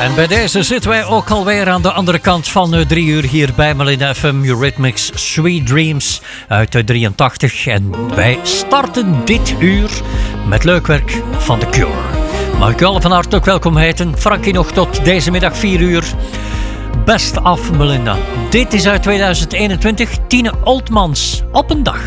En bij deze zitten wij ook alweer aan de andere kant van 3 uur hier bij Melinda FM Eurythmics Sweet Dreams uit 83. En wij starten dit uur met leuk werk van The Cure. Mag ik u allen van harte ook welkom heten. Frankie nog tot deze middag 4 uur. Best of Melinda. Dit is uit 2021. Tine Oldmans op een dag.